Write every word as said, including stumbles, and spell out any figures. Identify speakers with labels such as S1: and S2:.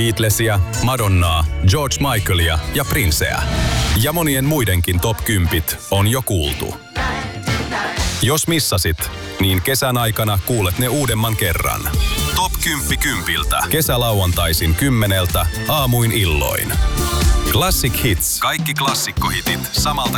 S1: Beatlesia, Madonnaa, George Michaelia ja Princeä. Ja monien muidenkin top kymmenen on jo kuultu. Jos missasit, niin kesän aikana kuulet ne uudemman kerran. Top kymmenen kympiltä. Kesälauantaisin kymmeneltä aamuin illoin. Classic Hits. Kaikki klassikkohitit samalta